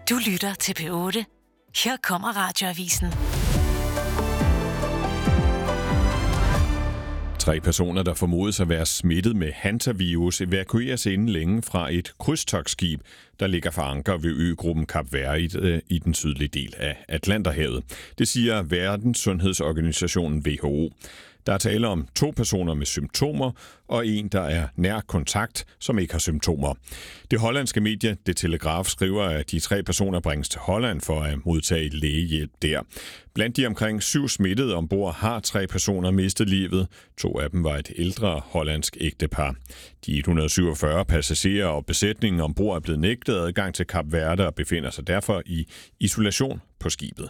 Du lytter til P8. Her kommer Radioavisen. 3 personer, der formodes at være smittet med hantavirus, evakueres inden længe fra et krydstogtskib, der ligger for anker ved øgruppen Kap Verde i den sydlige del af Atlanterhavet. Det siger Verdenssundhedsorganisationen WHO. Der er tale om 2 personer med symptomer og en, der er nær kontakt, som ikke har symptomer. Det hollandske medie, Det Telegraaf, skriver, at de 3 personer bringes til Holland for at modtage lægehjælp der. Blandt de omkring 7 smittede ombord har 3 personer mistet livet. 2 af dem var et ældre hollandsk ægtepar. De 147 passagerer og besætningen ombord er blevet nægtet adgang til Kap Verde og befinder sig derfor i isolation på skibet.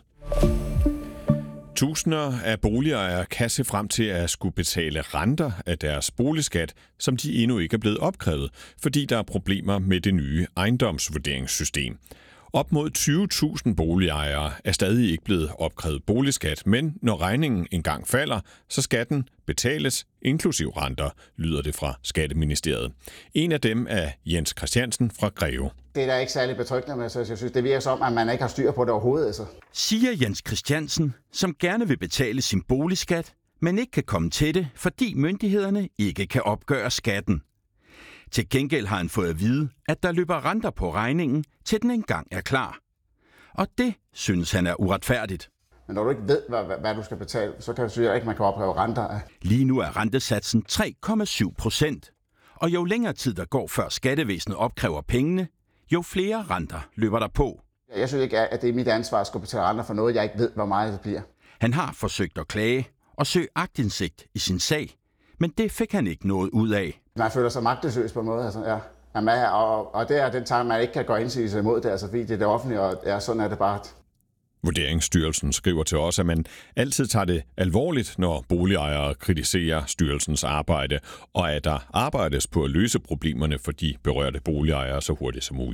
Tusinder af boligejere kan se frem til at skulle betale renter af deres boligskat, som de endnu ikke er blevet opkrævet, fordi der er problemer med det nye ejendomsvurderingssystem. Op mod 20.000 boligejere er stadig ikke blevet opkrævet boligskat, men når regningen engang falder, så skal den betales inklusiv renter, lyder det fra Skatteministeriet. En af dem er Jens Christiansen fra Greve. Det er da ikke særlig betryggende med, så jeg synes, det virker som, at man ikke har styr på det overhovedet. Altså. Siger Jens Christiansen, som gerne vil betale sin boligskat, men ikke kan komme til det, fordi myndighederne ikke kan opgøre skatten. Til gengæld har han fået at vide, at der løber renter på regningen, til den engang er klar. Og det synes han er uretfærdigt. Men når du ikke ved, hvad du skal betale, så kan du sige, at man kan opkræve renter. Lige nu er rentesatsen 3,7%. Og jo længere tid der går, før skattevæsenet opkræver pengene, jo flere renter løber der på. Jeg synes ikke, at det er mit ansvar at skulle betale renter for noget, jeg ikke ved, hvor meget det bliver. Han har forsøgt at klage og søge aktindsigt i sin sag, men det fik han ikke noget ud af. Man føler sig magtesløs på en måde. Altså, ja. Og det er den tanke, man ikke kan gå indsigelse imod det, altså, fordi det er det offentlige, og ja, sådan er det bare. Vurderingsstyrelsen skriver til os, at man altid tager det alvorligt, når boligejere kritiserer styrelsens arbejde, og at der arbejdes på at løse problemerne for de berørte boligejere så hurtigt som muligt.